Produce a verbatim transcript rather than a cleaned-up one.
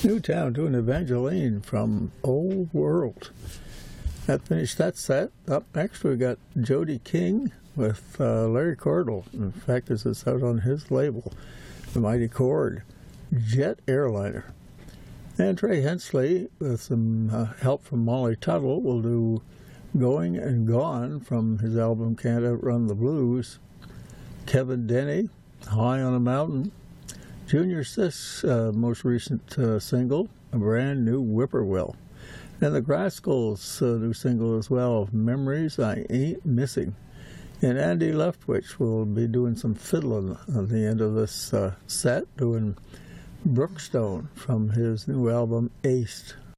Newtown doing Evangeline from Old World. That finished that set. Up next we got Jody King with uh, Larry Cordell. In fact, this is out on his label, The Mighty Chord, Jet Airliner. And Trey Hensley, with some uh, help from Molly Tuttle, will do Going and Gone from his album Can't Outrun the Blues. Kevin Denny, High on a Mountain. Junior Sis' uh, most recent uh, single, A Brand New Whippoorwill. And the Grascals' uh, new single as well, Memories I Ain't Missing. And Andy Leftwich will be doing some fiddling at the end of this uh, set, doing Brookstone from his new album, Aced.